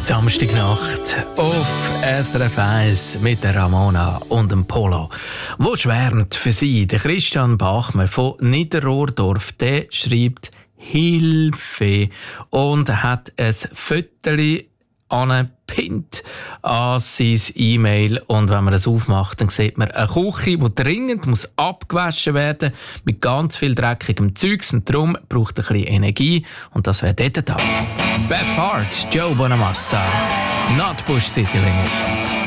Samstagnacht auf SRF 1 mit der Ramona und dem Polo. Wo schwärmt für Sie der Christian Bachmann von Niederrohrdorf? Der schreibt Hilfe und hat ein Fötterchen angepinnt an sein E-Mail. Und wenn man das aufmacht, dann sieht man eine Küche, die dringend abgewaschen werden muss, mit ganz viel dreckigem Zeugs. Und darum braucht ein bisschen Energie. Und das wäre dort da. Beth Hart, Joe Bonamassa, Not Bush City Limits.